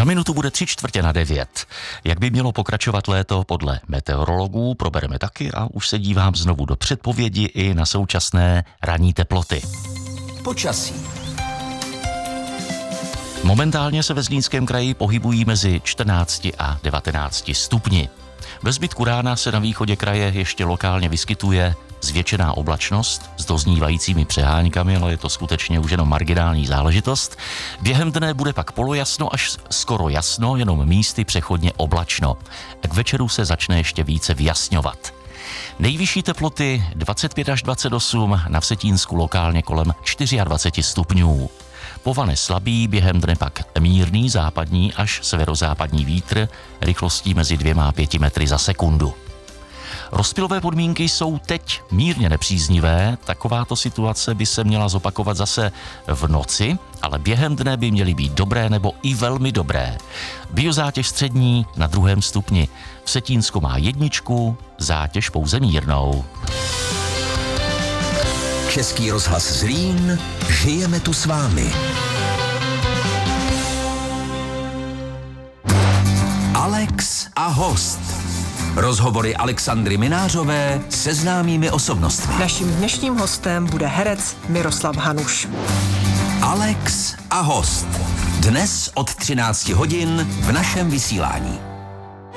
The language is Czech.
Za minutu bude 8:45. Jak by mělo pokračovat léto podle meteorologů, probereme taky a už se dívám znovu do předpovědi i na současné ranní teploty. Počasí. Momentálně se ve Zlínském kraji pohybují mezi 14 a 19 stupni. Ve zbytku rána se na východě kraje ještě lokálně vyskytuje zvětšená oblačnost s doznívajícími přeháňkami, ale je to skutečně už jenom marginální záležitost. Během dne bude pak polojasno až skoro jasno, jenom místy přechodně oblačno. K večeru se začne ještě více vyjasňovat. Nejvyšší teploty 25 až 28, na Vsetínsku lokálně kolem 24 stupňů. Povane slabý, během dne pak mírný západní až severozápadní vítr rychlostí mezi 2 a 5 metry za sekundu. Rozptylové podmínky jsou teď mírně nepříznivé, takováto situace by se měla zopakovat zase v noci, ale během dne by měly být dobré nebo i velmi dobré. Biozátěž střední na 2. stupni. Vsetínsko má 1, zátěž pouze mírnou. Český rozhlas Zlín, žijeme tu s vámi. Alex a host. Rozhovory Alexandry Minářové se známými osobnostmi. Naším dnešním hostem bude herec Miroslav Hanuš. Alex a host. Dnes od 13 hodin v našem vysílání.